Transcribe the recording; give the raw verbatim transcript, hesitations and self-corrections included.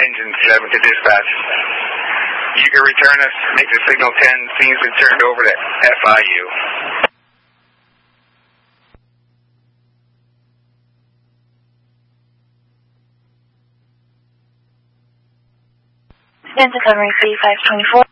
engine seven to dispatch. You can return us, make the signal ten, scene's been turned over to F I U. Delta Covering C five twenty-four.